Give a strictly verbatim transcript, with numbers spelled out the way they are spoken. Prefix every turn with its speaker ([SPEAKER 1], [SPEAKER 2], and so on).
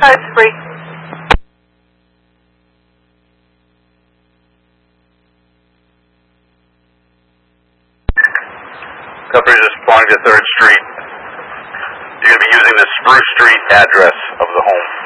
[SPEAKER 1] Uh, it's free.
[SPEAKER 2] Company is responding to third Street. You're going to be using the Spruce Street address of the home.